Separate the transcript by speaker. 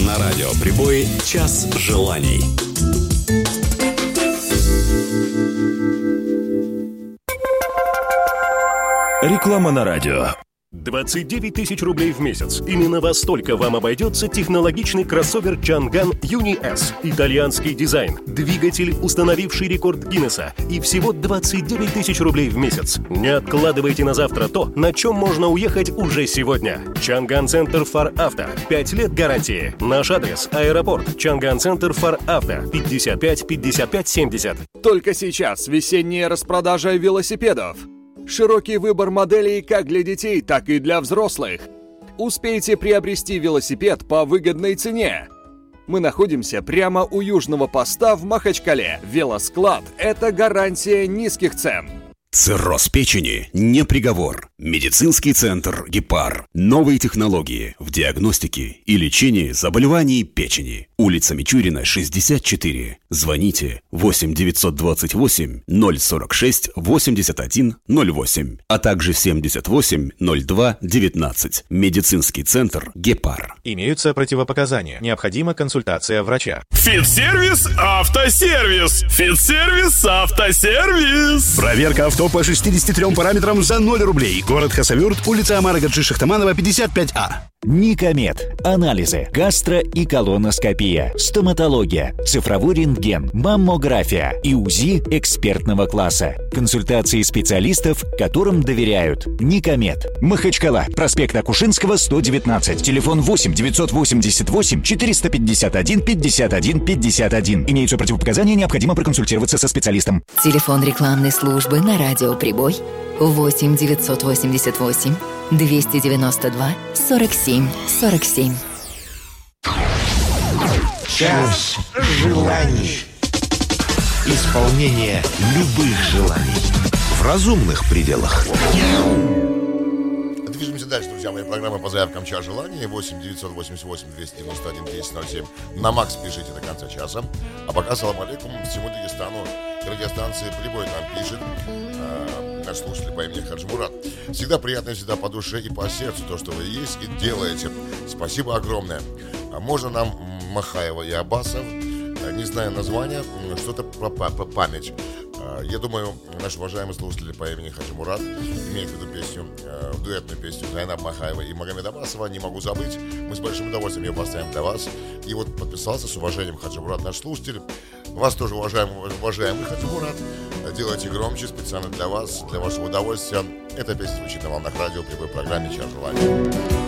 Speaker 1: На радио «Прибой» час желаний.
Speaker 2: Реклама на радио.
Speaker 3: 29 тысяч рублей в месяц. Именно во столько вам обойдется технологичный кроссовер Чанган Юни S. Итальянский дизайн, двигатель, установивший рекорд Гиннесса. И всего 29 тысяч рублей в месяц. Не откладывайте на завтра то, на чем можно уехать уже сегодня. Чанган Центр Фар Авто. 5 лет гарантии. Наш адрес: аэропорт. Чанган Центр Фар Авто. 55 55 70.
Speaker 4: Только сейчас весенняя распродажа велосипедов. Широкий выбор моделей как для детей, так и для взрослых. Успейте приобрести велосипед по выгодной цене. Мы находимся прямо у южного поста в Махачкале. Велосклад – это гарантия низких цен.
Speaker 1: Цирроз печени не приговор. Медицинский центр «Гепар». Новые технологии в диагностике и лечении заболеваний печени. Улица Мичурина, 64. Звоните 8 928 046 81 08, а также 78 02 19. Медицинский центр «Гепар».
Speaker 5: Имеются противопоказания. Необходима консультация врача.
Speaker 6: Фитсервис Автосервис. Фитсервис Автосервис. Проверка авто по 63 параметрам за 0 рублей. Город Хасавюрт, улица Амара Гаджи Шахтаманова, 55А.
Speaker 7: Никомед. Анализы. Гастро- и колоноскопия. Стоматология. Цифровой рентген. Маммография. И УЗИ экспертного класса. Консультации специалистов, которым доверяют. Никомед. Махачкала. Проспект Акушинского, 119. Телефон 8 988 451 51 51. Имеются противопоказания, необходимо проконсультироваться со специалистом.
Speaker 8: Телефон рекламной службы на радио «Прибой» 8 988 292 47 47.
Speaker 9: Час желаний. Исполнение любых желаний в разумных пределах.
Speaker 10: Движемся дальше, друзья мои. Программа по заявкам «Час желаний». 8 988 291 1007. На Макс пишите до конца часа. А пока салам алейкум всему Дагестану. Радиостанции «Прибой» нам пишет наш слушатель по имени Хаджи Мурат. Всегда приятно, всегда по душе и по сердцу то, что вы есть и делаете. Спасибо огромное. Можно нам Махаева и Аббасов, не знаю названия, что-то про память. Я думаю, наши уважаемые слушатели по имени Хаджи Мурат имеют в виду песню, дуэтную песню Зайнаб Махаева и Магомеда Аббасова. Не могу забыть. Мы с большим удовольствием ее поставим для вас. И вот подписался с уважением Хаджи Мурат, наш слушатель. Вас тоже уважаемый Хаджи Мурат. Делайте громче специально для вас, для вашего удовольствия. Эта песня звучит на волнах радио при программе «Час желаний».